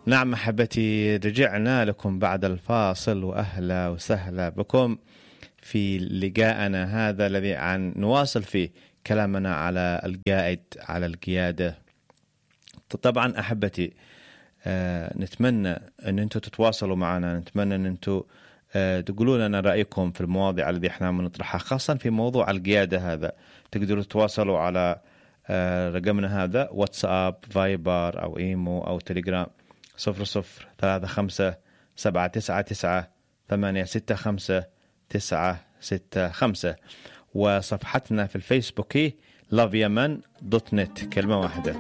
نعم أحبتي، رجعنا لكم بعد الفاصل، وأهلا وسهلا بكم في لقاءنا هذا الذي عن نواصل فيه كلامنا على القائد، على القيادة. طبعا أحبتي، نتمنى أن أنتم تتواصلوا معنا، نتمنى أن أنتم تقولوا لنا رأيكم في المواضيع التي احنا بنطرحها، خاصة في موضوع القيادة هذا. تقدروا تتواصلوا على رقمنا هذا، واتساب، فايبر أو إيمو أو تليجرام 00357965 وصفحتنا في الفيسبوك loveyaman.net، كلمة واحدة.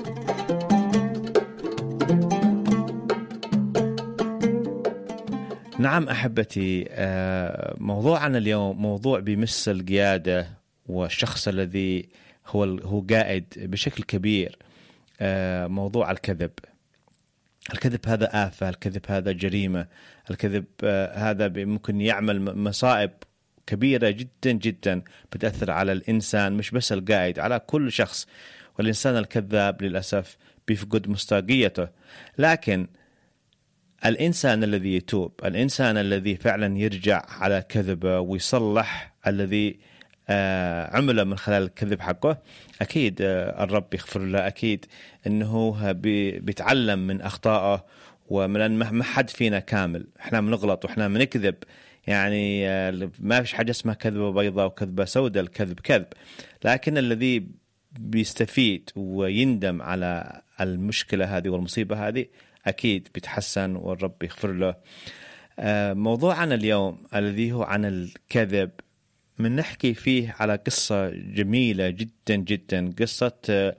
نعم أحبتي، موضوعنا اليوم موضوع بيمس القيادة والشخص الذي هو قائد بشكل كبير. موضوع الكذب. الكذب هذا آفة، الكذب هذا جريمة، الكذب هذا ممكن يعمل مصائب كبيرة جدا جدا بتأثر على الإنسان، مش بس القائد، على كل شخص. والإنسان الكذاب للأسف بيفقد مصداقيته. لكن الإنسان الذي يتوب، الإنسان الذي فعلا يرجع على كذبه ويصلح الذي عمله من خلال الكذب حقه، أكيد الرب يغفر له، أكيد أنه بيتعلم من أخطائه. ومن ما حد فينا كامل، إحنا بنغلط وإحنا بنكذب، يعني ما فيش حاجة اسمها كذبة بيضاء وكذبة سوداء، الكذب كذب. لكن الذي بيستفيد ويندم على المشكلة هذه والمصيبة هذه أكيد بيتحسن والرب يغفر له. موضوعنا اليوم الذي هو عن الكذب، من نحكي فيه على قصة جميلة جدا جدا، قصة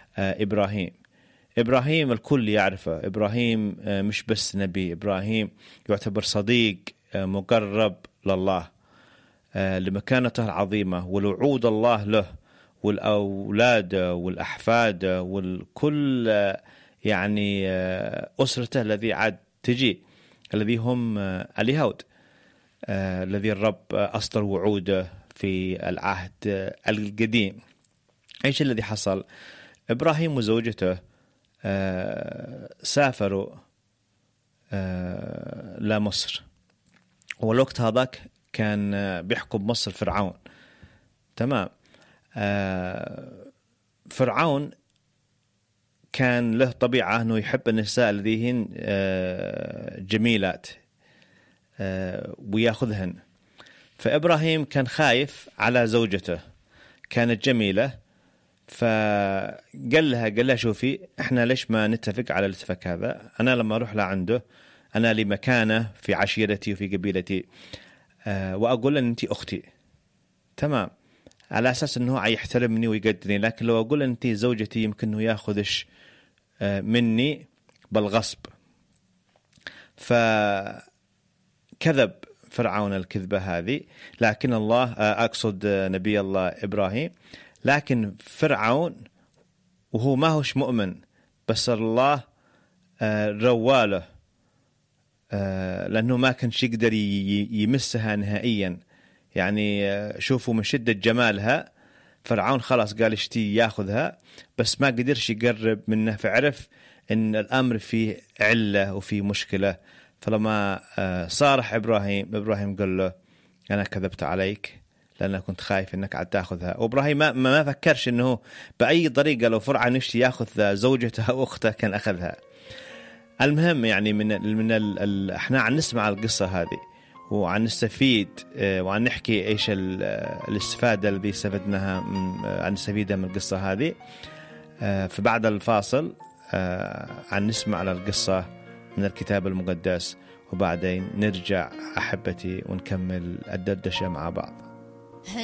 إبراهيم الكل يعرفه. إبراهيم مش بس نبي، إبراهيم يعتبر صديق مقرب لله لمكانته العظيمة والوعود الله له والأولاد والأحفاد والكل، يعني أسرته الذي عاد تجي، الذي هم اليهود، الذي الرب أصدر وعوده في العهد القديم. إيش الذي حصل؟ إبراهيم وزوجته سافروا لمصر، والوقت هذاك كان بيحكم مصر فرعون. تمام. فرعون كان له طبيعة أنه يحب النساء الذين جميلات ويأخذهن. فإبراهيم كان خايف على زوجته، كانت جميلة، فقال لها شوفي، إحنا ليش ما نتفق على الاتفاق هذا؟ أنا لما أروح لعنده، أنا لي مكانة في عشيرتي وفي قبيلتي، وأقول أن أنت أختي، تمام، على أساس أنه يحترمني ويقدرني. لكن لو أقول أنت زوجتي يمكن أنه يأخذش مني بالغصب. فكذب فرعون الكذبة هذه، لكن الله، أقصد نبي الله إبراهيم، لكن فرعون وهو ما هوش مؤمن، بس الله رواله، لأنه ما كانش يقدر يمسها نهائيا. يعني شوفوا من شدة جمالها فرعون خلاص قال اشتي ياخذها، بس ما قدرش يقرب منه، فعرف ان الامر فيه علة وفيه مشكلة. فلما صارح ابراهيم قال له انا كذبت عليك لأن كنت خايف انك عاد تاخذها. وابراهيم ما فكرش انه باي طريقة لو فرعون يشتي ياخذ زوجته او اخته كان اخذها. المهم يعني احنا عن نسمع القصة هذه وعن نستفيد وعن نحكي ايش الاستفادة الذي استفدناها عن نستفيدها من القصة هذه. فبعد الفاصل عن نسمع على القصة من الكتاب المقدس، وبعدين نرجع أحبتي ونكمل الدردشة مع بعض.